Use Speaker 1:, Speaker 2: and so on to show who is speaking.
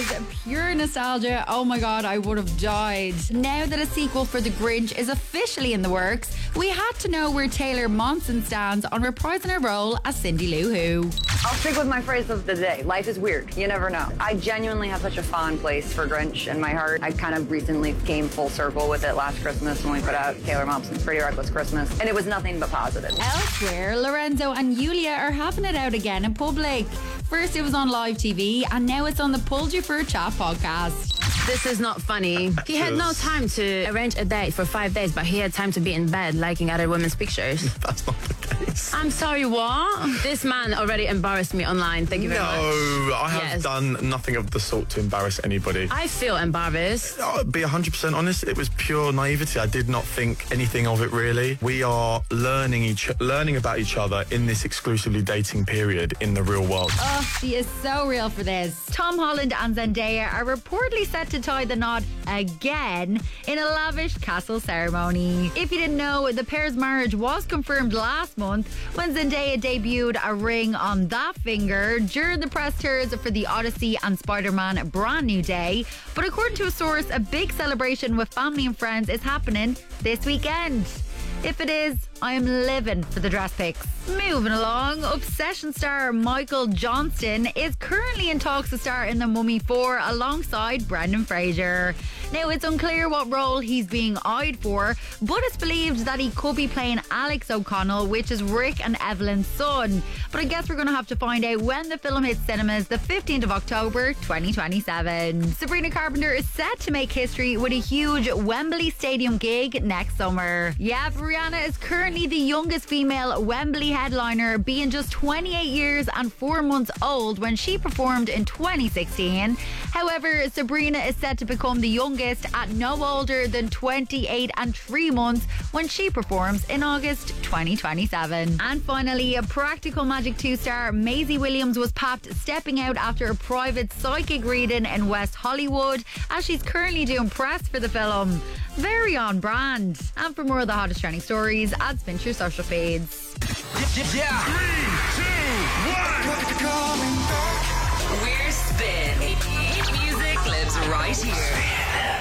Speaker 1: pure nostalgia. Oh my god, I would have died. Now that a sequel for The Grinch is officially in the works, we had to know where Taylor Momsen stands on reprising her role as Cindy Lou Who.
Speaker 2: I'll stick with my phrase of the day. Life is weird. You never know. I genuinely have such a fond place for Grinch in my heart. I kind of recently came full circle with it last Christmas when we put out Taylor Momsen's Pretty Reckless Christmas, and it was nothing but positive.
Speaker 1: Elsewhere, Lorenzo and Yulia are having it out again in public. First it was on live TV, and now it's on the Pulled You for a Chat podcast.
Speaker 3: This is not funny. He had no time to arrange a date for 5 days, but he had time to be in bed liking other women's pictures.
Speaker 4: That's not the case.
Speaker 3: I'm sorry, what? This man already embarrassed me online. Thank you very much.
Speaker 4: No, I have done nothing of the sort to embarrass anybody.
Speaker 3: I feel embarrassed.
Speaker 4: I'll be 100% honest, it was pure naivety. I did not think anything of it, really. We are learning about each other in this exclusively dating period in the real world.
Speaker 1: Oh, she is so real for this. Tom Holland and Zendaya are reportedly set to tie the knot again in a lavish castle ceremony. If you didn't know, the pair's marriage was confirmed last month when Zendaya debuted a ring on that finger during the press tours for the Odyssey and Spider-Man Brand New Day. But according to a source, a big celebration with family and friends is happening this weekend. If it is, I am living for the dress pics. Moving along, Obsession star Michael Johnston is currently in talks to star in The Mummy 4 alongside Brendan Fraser. Now, it's unclear what role he's being eyed for, but it's believed that he could be playing Alex O'Connell, which is Rick and Evelyn's son. But I guess we're going to have to find out when the film hits cinemas the 15th of October 2027. Sabrina Carpenter is set to make history with a huge Wembley Stadium gig next summer. Yeah, Rihanna is currently the youngest female Wembley headliner, being just 28 years and 4 months old when she performed in 2016. However, Sabrina is set to become the youngest at no older than 28 and 3 months when she performs in August 2027. And finally, a Practical Magic 2 star Maisie Williams was papped stepping out after a private psychic reading in West Hollywood, as she's currently doing press for the film. Very on brand. And for more of the hottest trending stories, add Spin to your social feeds.
Speaker 5: Yeah. 3, 2, 1.
Speaker 6: We're Spin. Music lives right here.